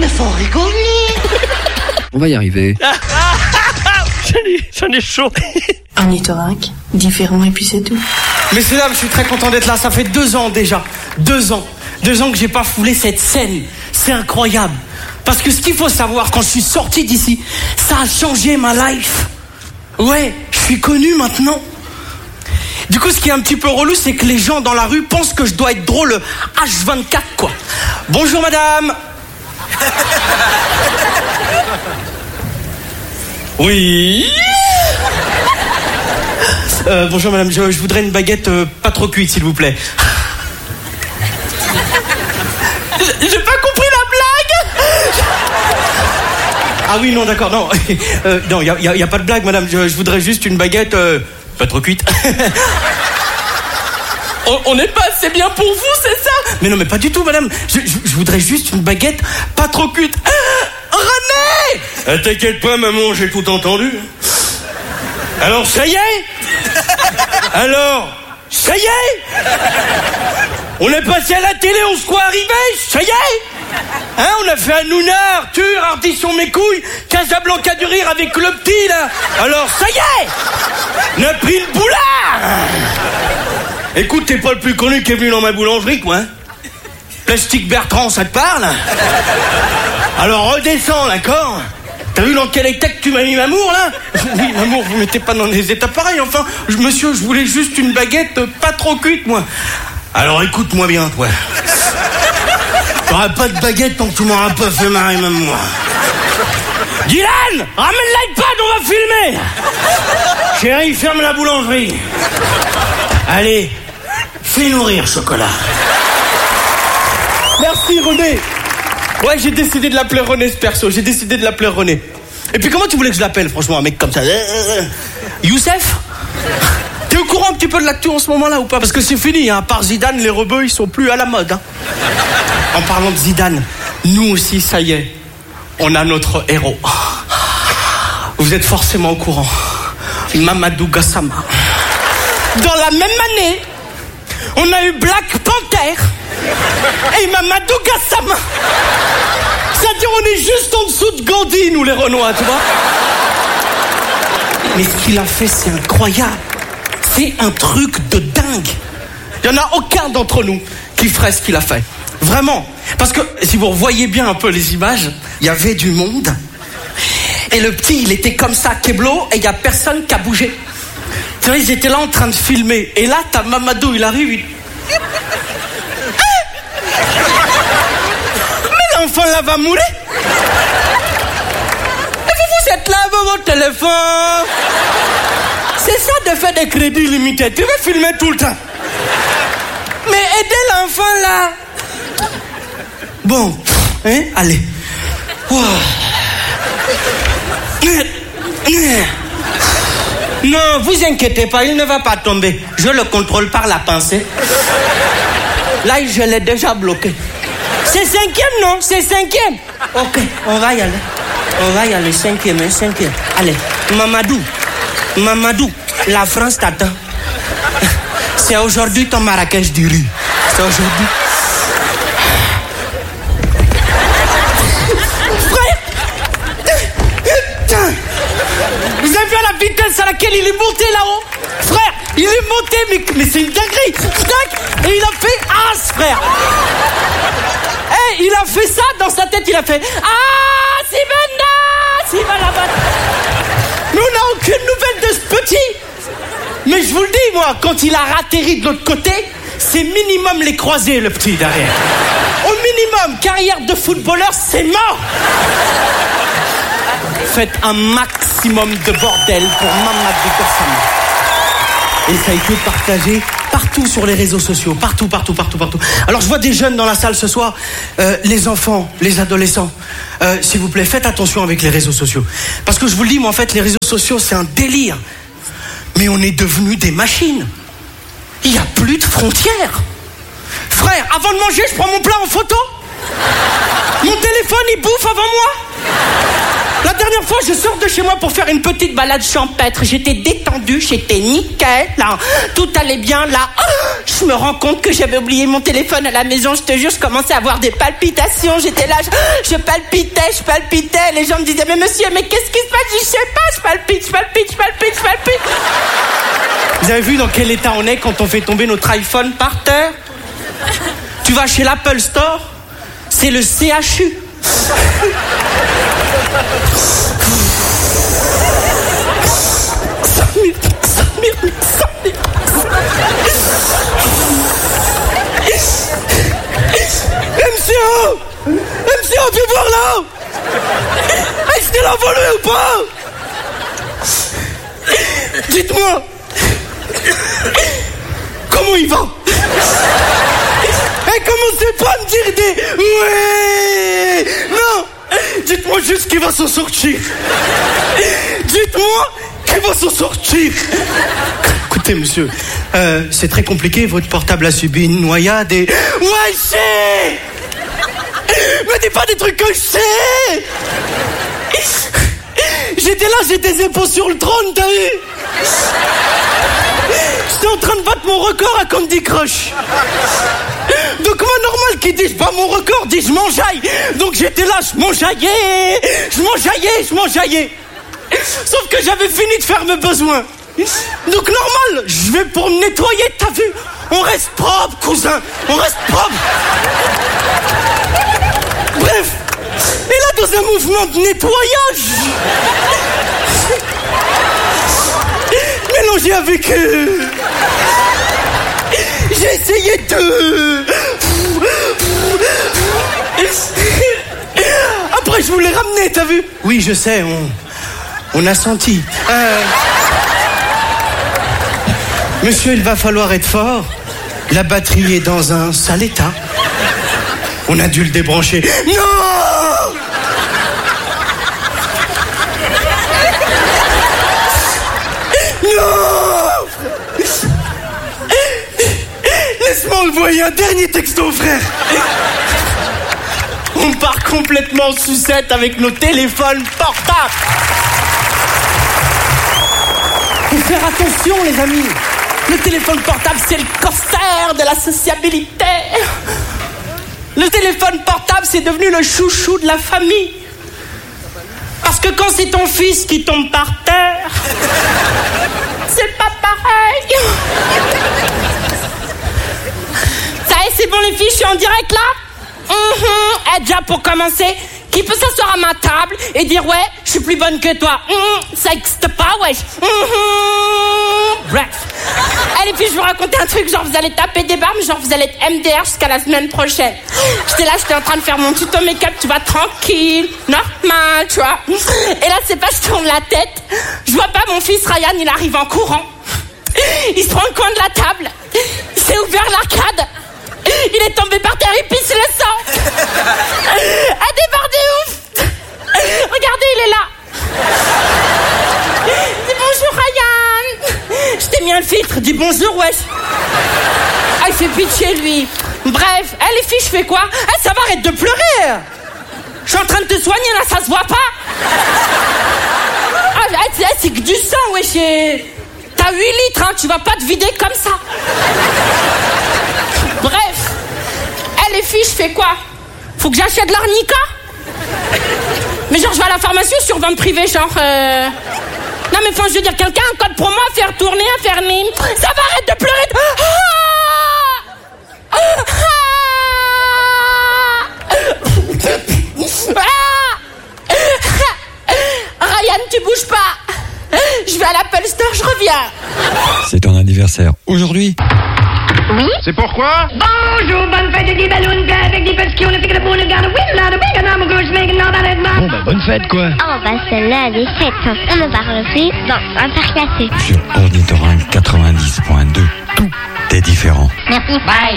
Mais faut rigoler. On va y arriver. J'en ai chaud. Ornithorynque, différent et puis c'est tout. Messieurs, dames, je suis très content d'être là. Ça fait 2 ans déjà. 2 ans. 2 ans que j'ai pas foulé cette scène. C'est incroyable. Parce que ce qu'il faut savoir, quand je suis sorti d'ici, ça a changé ma life. Ouais, je suis connu maintenant. Du coup, ce qui est un petit peu relou, c'est que les gens dans la rue pensent que je dois être drôle H24, quoi. Bonjour, madame. Oui. Bonjour, madame. Je voudrais une baguette pas trop cuite, s'il vous plaît. J'ai pas compris la blague. Ah oui, non, d'accord, non. Non, y a pas de blague, madame. Je voudrais juste une baguette pas trop cuite. On n'est pas assez bien pour vous, c'est ça? Mais non, mais pas du tout, madame. Je voudrais juste une baguette pas trop cuite. René! T'inquiète pas, maman, j'ai tout entendu. Alors, ça y est? Alors, ça y est? On est passé à la télé, on se croit arrivé? Ça y est? Hein, on a fait un Nouna, Arthur, Ardisson mes couilles, Casablanca du rire avec le petit, là. Alors, ça y est! On a pris le boulard! Écoute, t'es pas le plus connu qui est venu dans ma boulangerie, quoi. Hein? Plastique Bertrand, ça te parle? Alors redescends, d'accord? T'as vu dans quel état que tu m'as mis Mamour, là? Oui, Mamour, vous mettez pas dans des états pareils, enfin. Monsieur, je voulais juste une baguette pas trop cuite, moi. Alors écoute-moi bien, toi. T'auras pas de baguette tant que tu m'auras pas fait marrer, Mamour. Dylan, ramène l'iPad, on va filmer. Chérie, ferme la boulangerie. Allez, fais-nous rire, chocolat. Merci, René. Ouais, j'ai décidé de l'appeler René, ce perso. J'ai décidé de l'appeler René. Et puis, comment tu voulais que je l'appelle, franchement, un mec comme ça? Youssef? T'es au courant un petit peu de l'actu en ce moment-là ou pas? Parce que c'est fini, hein. À part Zidane, les rebeux, ils sont plus à la mode, hein. En parlant de Zidane, nous aussi, ça y est, on a notre héros. Vous êtes forcément au courant. Mamadou Gassama. Dans la même année, on a eu Black Panther et Mamadou Gassama. C'est-à-dire, on est juste en dessous de Gandhi, nous les Renois, tu vois. Mais ce qu'il a fait, c'est incroyable. C'est un truc de dingue. Il n'y en a aucun d'entre nous qui ferait ce qu'il a fait. Vraiment. Parce que, si vous revoyez bien un peu les images, il y avait du monde. Et le petit, il était comme ça, Keblo, et il n'y a personne qui a bougé. Tu vois, ils étaient là en train de filmer. Et là, t'as Mamadou, il arrive, il... Mais l'enfant là va mourir. Et vous êtes là avec votre téléphone. C'est ça de faire des crédits limités. Tu veux filmer tout le temps. Mais aidez l'enfant là. Bon, hein, allez. Wow. Non, vous inquiétez pas, il ne va pas tomber. Je le contrôle par la pensée. Là, je l'ai déjà bloqué. C'est 5e, non? C'est 5e. Ok, on va y aller. On va y aller, 5e, hein, 5e. Allez, Mamadou, la France t'attend. C'est aujourd'hui ton Marrakech du riz. C'est aujourd'hui. Vous avez vu la vitesse à laquelle il est monté là-haut? Frère, il est monté, mais c'est une dinguerie. Et il a fait as, frère. Il a fait ça dans sa tête, il a fait c'est là-bas. Mais on n'a aucune nouvelle de ce petit. Mais je vous le dis, moi, quand il a atterri de l'autre côté, c'est minimum les croisés, le petit, derrière. Au minimum, carrière de footballeur, c'est mort. Faites un maximum de bordel pour Mamadou Gassama. Et ça a été partagé partout sur les réseaux sociaux, partout. Alors je vois des jeunes dans la salle ce soir, les enfants, les adolescents. S'il vous plaît, faites attention avec les réseaux sociaux. Parce que je vous le dis, moi en fait, les réseaux sociaux, c'est un délire. Mais on est devenus des machines. Il n'y a plus de frontières. Frère, avant de manger, je prends mon plat en photo. Mon téléphone, il bouffe avant moi. La dernière dernière fois, je sors de chez moi pour faire une petite balade champêtre. J'étais détendue, j'étais nickel, là. Tout allait bien, là. Je me rends compte que j'avais oublié mon téléphone à la maison. Je te jure, je commençais à avoir des palpitations. J'étais là, je palpitais. Les gens me disaient, mais monsieur, mais qu'est-ce qui se passe? Je sais pas, je palpite. Vous avez vu dans quel état on est quand on fait tomber notre iPhone par terre? Tu vas chez l'Apple Store, c'est le CHU. Samir. MCO, viens voir là. Est-ce qu'elle a volé ou pas? Dites-moi, comment il va? Et commencez pas à me dire des ouais. Non, dites-moi juste qu'il va s'en sortir. Dites-moi qu'il va s'en sortir. Écoutez, monsieur, c'est très compliqué. Votre portable a subi une noyade et ouais, c'est. Me dis pas des trucs que je sais. J'étais là, j'ai des épaules sur le trône, t'as vu? J'étais en train de battre mon record à Candy Crush. Donc moi, normal, qui dit je bats mon record, dit je m'enjaille. Donc j'étais là, je m'enjaillais. Sauf que j'avais fini de faire mes besoins. Donc normal, je vais pour me nettoyer, t'as vu? On reste propre, cousin, on reste propre. Bref, et là dans un mouvement de nettoyage, mélangé avec j'ai essayé de... Après je voulais ramener, t'as vu? Oui, je sais, on a senti. Monsieur, il va falloir être fort. La batterie est dans un sale état. On a dû le débrancher. Non! Non! Laisse-moi envoyer un dernier texto, frère. On part complètement en sucette avec nos téléphones portables. Faut faire attention, les amis. Le téléphone portable, c'est le cancer de la sociabilité. Le téléphone portable, c'est devenu le chouchou de la famille. Parce que quand c'est ton fils qui tombe par terre, c'est pas pareil. Ça y est, c'est bon les filles, je suis en direct là. Déjà pour commencer, qui peut s'asseoir à ma table et dire ouais, je suis plus bonne que toi. Ça n'existe pas, wesh. Bref. Allez, puis je vais vous raconter un truc, genre vous allez taper des barres, mais genre vous allez être MDR jusqu'à la semaine prochaine. J'étais en train de faire mon tuto make-up, tu vois, tranquille, normal, tu vois. Et là, c'est pas, je tourne la tête, je vois pas mon fils Ryan, il arrive en courant. Il se prend le coin de la table, il s'est ouvert l'arcade, il est tombé par terre, il pisse le sang. A débordé ouf. Regardez, il est là. Dis bonjour Ryan. Je t'ai mis un filtre, dis bonjour wesh. Ah, il fait pitié lui. Bref, les filles, je fais quoi? Ça va, arrête de pleurer. Je suis en train de te soigner là, ça se voit pas. C'est que du sang wesh. T'as 8 litres, hein, tu vas pas te vider comme ça. Bref. Les filles, je fais quoi? Faut que j'achète de l'arnica? Mais genre, je vais à la pharmacie ou sur vente privée, genre... Non, mais enfin, je veux dire, quelqu'un a un code promo à faire tourner, à faire mime. Ça va, arrête de pleurer. Ryan, tu bouges pas. Je vais à l'Apple Store, je reviens. C'est ton anniversaire aujourd'hui? Oui? C'est pourquoi? Bonjour, bonne fête de ballons, avec des petits on a fait que le bon gars, Bon bah bonne fête quoi. Oh bah celle-là elle est faite, on ne parle plus dans un faire cassé. Sur Ornithorynque 90.2, tout est différent. Merci, bye.